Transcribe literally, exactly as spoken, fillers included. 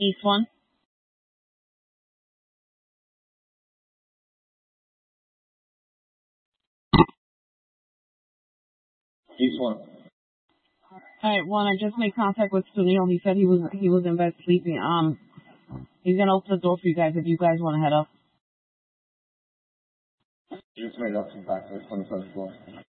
East one. East one. Alright, one, I just made contact with Sunil. He said he was he was in bed sleeping. Um he's gonna open the door for you guys if you guys wanna head up. You just made up some back to the twenty-seventh floor.